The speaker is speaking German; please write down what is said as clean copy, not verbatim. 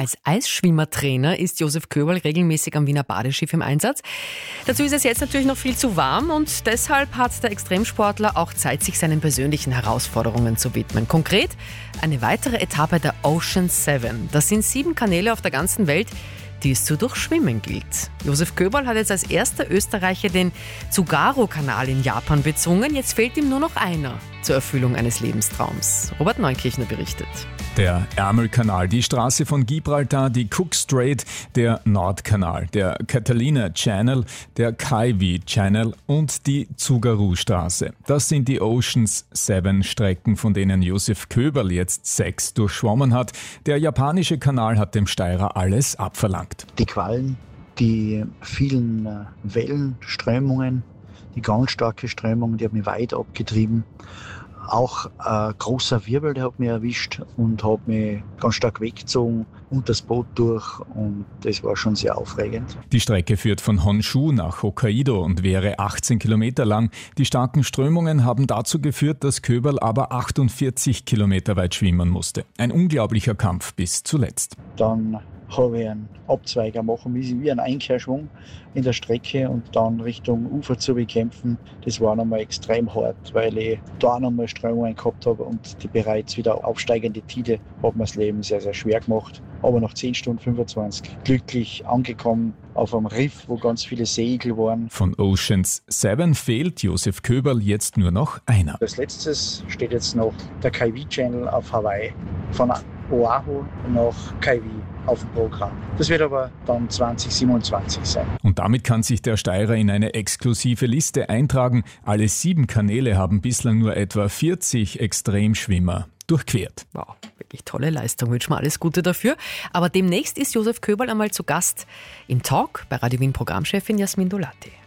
Als Eisschwimmertrainer ist Josef Köberl regelmäßig am Wiener Badeschiff im Einsatz. Dazu ist es jetzt natürlich noch viel zu warm und deshalb hat der Extremsportler auch Zeit, sich seinen persönlichen Herausforderungen zu widmen. Konkret eine weitere Etappe der Ocean 7. Das sind 7 Kanäle auf der ganzen Welt, die es zu durchschwimmen gilt. Josef Köberl hat jetzt als erster Österreicher den Tsugaru-Kanal in Japan bezwungen. Jetzt fehlt ihm nur noch einer zur Erfüllung eines Lebenstraums. Robert Neukirchner berichtet. Der Ärmelkanal, die Straße von Gibraltar, die Cook Strait, der Nordkanal, der Catalina Channel, der Kaiwi Channel und die Tsugaru-Straße. Das sind die Oceans 7 Strecken, von denen Josef Köberl jetzt 6 durchschwommen hat. Der japanische Kanal hat dem Steirer alles abverlangt. Die Quallen, die vielen Wellenströmungen, die ganz starke Strömung, die hat mich weit abgetrieben. Auch ein großer Wirbel, der hat mich erwischt und hat mich ganz stark weggezogen und das Boot durch und das war schon sehr aufregend. Die Strecke führt von Honshu nach Hokkaido und wäre 18 Kilometer lang. Die starken Strömungen haben dazu geführt, dass Köberl aber 48 Kilometer weit schwimmen musste. Ein unglaublicher Kampf bis zuletzt. Dann habe ich einen Abzweiger machen müssen, wie einen Einkehrschwung in der Strecke und dann Richtung Ufer zu bekämpfen. Das war nochmal extrem hart, weil ich da nochmal Strömungen gehabt habe und die bereits wieder aufsteigende Tide hat mir das Leben sehr, sehr schwer gemacht. Aber nach 10 Stunden 25 glücklich angekommen auf einem Riff, wo ganz viele Segel waren. Von Oceans 7 fehlt Josef Köberl jetzt nur noch einer. Als letztes steht jetzt noch der Kaiwi Channel auf Hawaii. Von Oahu nach Kaiwi auf dem Programm. Das wird aber dann 2027 sein. Und damit kann sich der Steirer in eine exklusive Liste eintragen. Alle 7 Kanäle haben bislang nur etwa 40 Extremschwimmer durchquert. Wow, wirklich tolle Leistung. Wünsche mir alles Gute dafür. Aber demnächst ist Josef Köberl einmal zu Gast im Talk bei Radio Wien Programmchefin Jasmin Dolati.